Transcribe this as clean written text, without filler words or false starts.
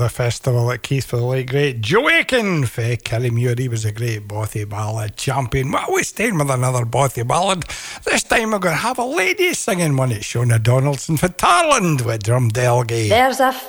the festival at Keith for the late great Joe Aiken for Killymuir. He was a great bothy ballad champion. Well, we're staying with another bothy ballad. This time we're going to have a lady singing one. It's Shona Donaldson for Tarland with Drumdelgay. There's a